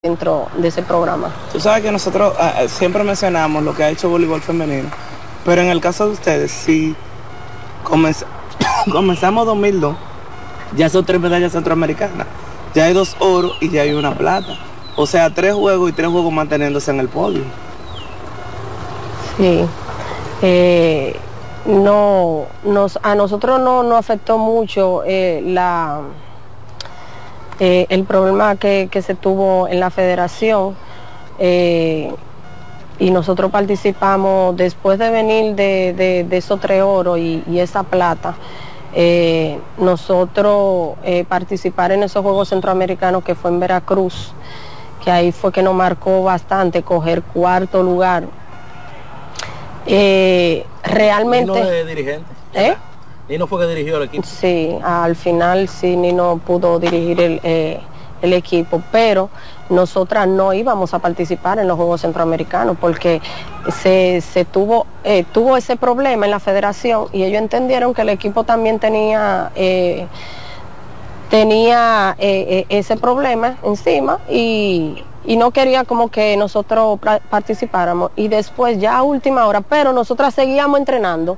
dentro de ese programa. Tú sabes que nosotros siempre mencionamos lo que ha hecho voleibol femenino, pero en el caso de ustedes, si comenzamos 2002, ya son 3 medallas centroamericanas, ya hay 2 oros y ya hay 1 plata, o sea 3 juegos y 3 juegos manteniéndose en el podio. Sí, a nosotros no afectó mucho el problema que se tuvo en la federación, y nosotros participamos después de venir de esos 3 oros y esa plata. Nosotros participar en esos Juegos Centroamericanos que fue en Veracruz, que ahí fue que nos marcó bastante, coger 4º lugar. Realmente... Nino de dirigente. Nino fue que dirigió el equipo. Sí, al final sí, Nino pudo dirigir el equipo, pero nosotras no íbamos a participar en los Juegos Centroamericanos porque tuvo ese problema en la federación y ellos entendieron que el equipo también tenía ese problema encima y no quería como que nosotros participáramos, y después ya a última hora, pero nosotras seguíamos entrenando,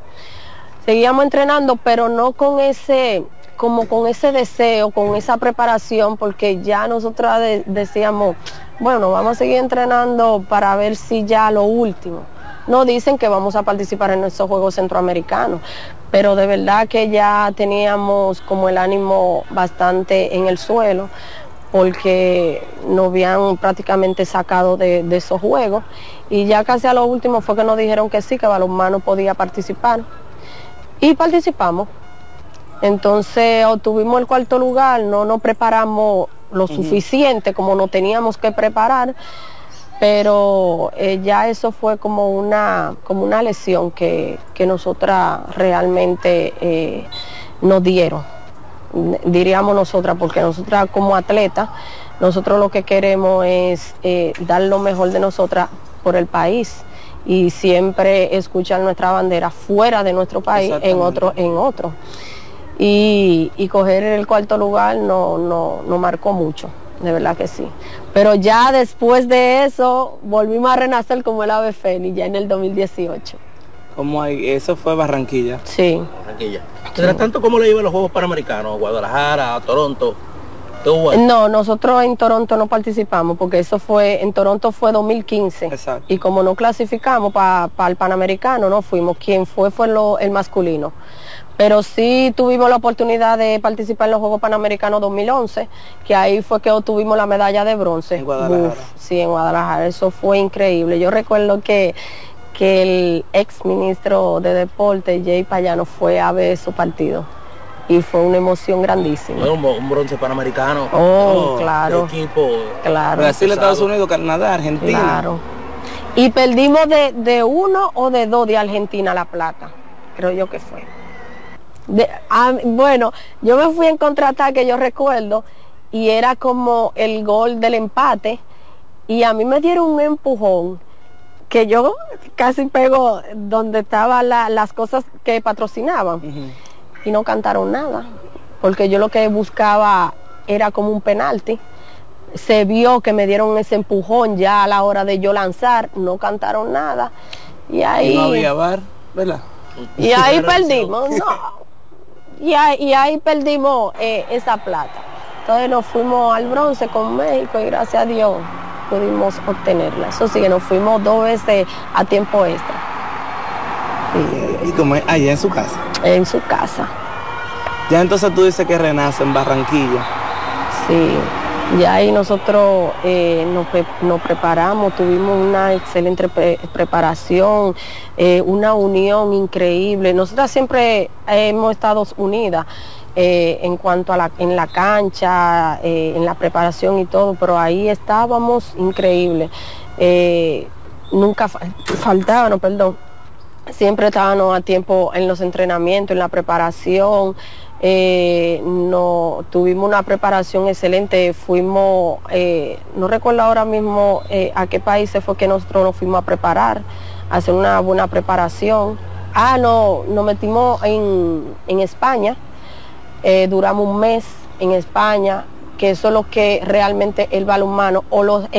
pero no con ese deseo, con esa preparación, porque ya nosotras decíamos, bueno, vamos a seguir entrenando para ver si ya lo último. No dicen que vamos a participar en esos Juegos Centroamericanos, pero de verdad que ya teníamos como el ánimo bastante en el suelo, porque nos habían prácticamente sacado de esos juegos, y ya casi a lo último fue que nos dijeron que sí, que balonmano podía participar, y participamos. Entonces obtuvimos el 4º lugar, no nos preparamos lo suficiente como nos teníamos que preparar, pero ya eso fue como una lesión que nosotras realmente nos dieron, diríamos nosotras, porque nosotras como atletas, nosotros lo que queremos es dar lo mejor de nosotras por el país y siempre escuchar nuestra bandera fuera de nuestro país, en otro. Y coger el 4º lugar no marcó mucho, de verdad que sí. Pero ya después de eso volvimos a renacer como el ave fénix, ya en el 2018. Eso fue Barranquilla. Sí. Barranquilla. ¿Será tanto como le llevan los Juegos Panamericanos? Guadalajara, Toronto. No, nosotros en Toronto no participamos, porque en Toronto fue 2015. Exacto. Y como no clasificamos para el Panamericano, no fuimos. Quien fue el masculino. Pero sí tuvimos la oportunidad de participar en los Juegos Panamericanos 2011, que ahí fue que obtuvimos la medalla de bronce. En Guadalajara. Sí, en Guadalajara. Eso fue increíble. Yo recuerdo que el ex ministro de Deporte, Jay Payano, fue a ver su partido. Y fue una emoción grandísima. Un bronce panamericano. Claro. Equipo. Claro. Brasil, Estados Unidos, Canadá, Argentina. Claro. Y perdimos de 1 o de 2 de Argentina la plata. Creo yo que fue. Bueno, yo me fui en contraataque, yo recuerdo, y era como el gol del empate, y a mí me dieron un empujón que yo casi pego donde estaban las cosas que patrocinaban. Y no cantaron nada, porque yo lo que buscaba era como un penalti. Se vio que me dieron ese empujón ya a la hora de yo lanzar, no cantaron nada, y ahí... Y no había VAR, ¿verdad? Y ahí perdimos, y ahí perdimos esa plata. Entonces nos fuimos al bronce con México y gracias a Dios pudimos obtenerla. Eso sí, que nos fuimos 2 veces a tiempo extra. ¿Y como es allá en su casa? En su casa. Ya entonces tú dices que renace en Barranquilla. Sí, ya ahí nosotros nos preparamos, tuvimos una excelente preparación, una unión increíble. Nosotras siempre hemos estado unidas en cuanto a en la cancha, en la preparación y todo, pero ahí estábamos increíbles. Nunca faltábamos, perdón. Siempre estábamos a tiempo en los entrenamientos, en la preparación. Tuvimos una preparación excelente. Fuimos, no recuerdo ahora mismo a qué países fue que nosotros nos fuimos a preparar, a hacer una buena preparación. Nos metimos en España, duramos un mes en España, que eso es lo que realmente el balonmano o los